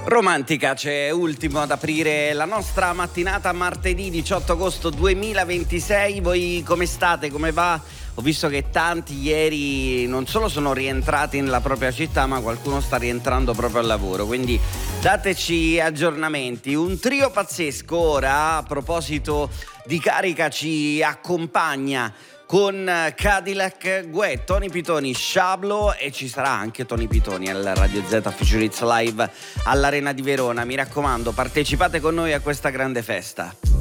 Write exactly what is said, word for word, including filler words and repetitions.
Romantica, c'è ultimo ad aprire la nostra mattinata martedì diciotto agosto duemilaventisei. Voi come state? Come va? Ho visto che tanti ieri non solo sono rientrati nella propria città, ma qualcuno sta rientrando proprio al lavoro, quindi dateci aggiornamenti. Un trio pazzesco ora, a proposito di carica, ci accompagna con Cadillac, Guè, Tony Pitoni, Sciablo, e ci sarà anche Tony Pitoni al Radio Z Future Hits Live all'Arena di Verona. Mi raccomando, partecipate con noi a questa grande festa.